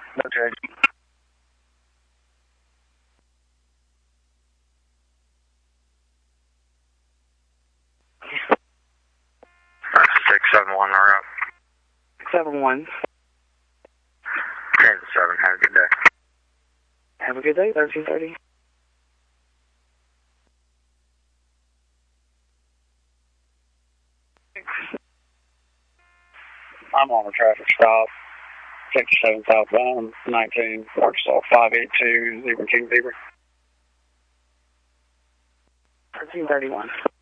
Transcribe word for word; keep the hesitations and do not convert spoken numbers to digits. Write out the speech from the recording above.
No judge. six seven one, we're up. seven one. ten seven, have a good day. Have a good day, thirteen thirty. I'm on a traffic stop, fifty-seven southbound, nineteen, Arkansas, five eight two, zebra King Zebra. thirteen thirty-one.